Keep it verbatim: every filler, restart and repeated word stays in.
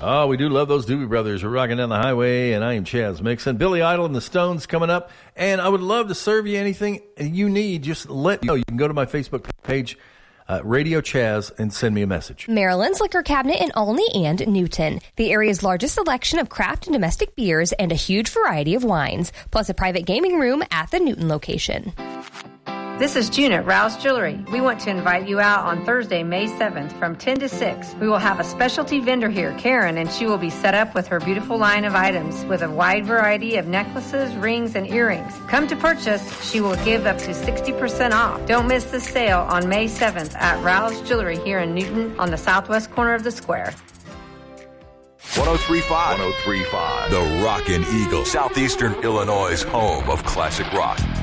Oh, we do love those Doobie Brothers. We're rocking down the highway, and I am Chaz Mixon. Billy Idol and the Stones coming up, and I would love to serve you anything you need. Just let me know. You can go to my Facebook page, uh, Radio Chaz, and send me a message. Maryland's Liquor Cabinet in Olney and Newton. The area's largest selection of craft and domestic beers and a huge variety of wines, plus a private gaming room at the Newton location. This is June at Rouse Jewelry. We want to invite you out on Thursday, May seventh from ten to six. We will have a specialty vendor here, Karen, and she will be set up with her beautiful line of items with a wide variety of necklaces, rings, and earrings. Come to purchase. She will give up to sixty percent off. Don't miss the sale on May seventh at Rouse Jewelry here in Newton on the southwest corner of the square. one oh three point five. one oh three point five. The Rockin' Eagle. Southeastern Illinois' home of classic rock.